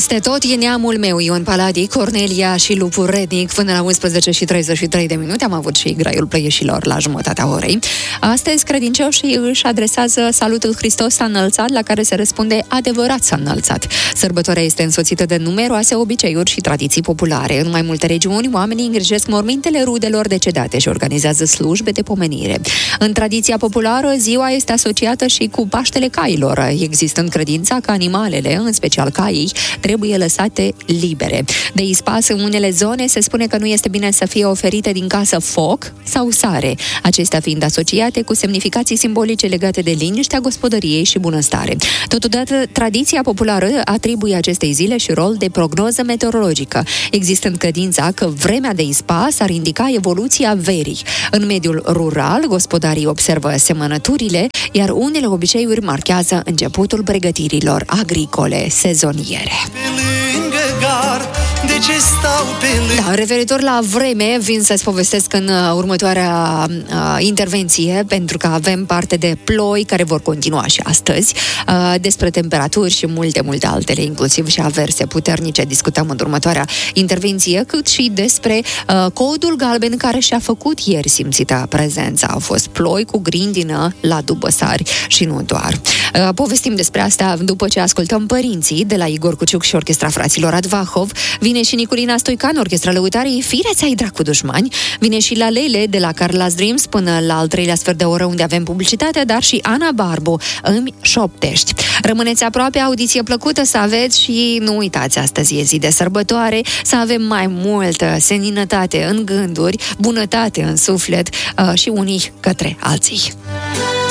Peste tot e neamul meu, Ion Paladi, Cornelia și Lupu Rednic. Până la 11:33 am avut și graiul plăieșilor la jumătatea orei. Astăzi, credincioșii își adresează salutul Hristos s-a înălțat, la care se răspunde adevărat s-a înălțat. Sărbătoarea este însoțită de numeroase obiceiuri și tradiții populare. În mai multe regiuni, oamenii îngrijesc mormintele rudelor decedate și organizează slujbe de pomenire. În tradiția populară, ziua este asociată și cu Paștele Cailor, existând credința că animalele, în special caii, trebuie lăsate libere. De ispas, în unele zone se spune că nu este bine să fie oferite din casă foc sau sare, acestea fiind asociate cu semnificații simbolice legate de liniștea gospodăriei și bunăstare. Totodată, tradiția populară atribuie acestei zile și rol de prognoză meteorologică, existând credința că vremea de ispas ar indica evoluția verii. În mediul rural, gospodarii observă semănăturile, iar unele obiceiuri marchează începutul pregătirilor agricole sezoniere. Da, referitor la vreme, vin să-ți povestesc în următoarea intervenție, pentru că avem parte de ploi care vor continua și astăzi, despre temperaturi și multe altele, inclusiv și averse puternice, discutăm în următoarea intervenție, cât și despre codul galben care și-a făcut ieri simțită prezența. Au fost ploi cu grindină la Dubăsari și nu doar. Povestim despre asta după ce ascultăm Părinții de la Igor Cuciuc și Orchestra Fraților Advahov. Vine și Niculina Stoican, Orchestra Lăutarii Fireți ai dracu dușmani. Vine și La Lele de la Carla's Dreams până la al treilea sfert de oră, unde avem publicitate, dar și Ana Barbu, Îmi șoptești. Rămâneți aproape, audiție plăcută să aveți și nu uitați, astăzi e zi de sărbătoare, să avem mai multă seninătate în gânduri, bunătate în suflet și unii către alții.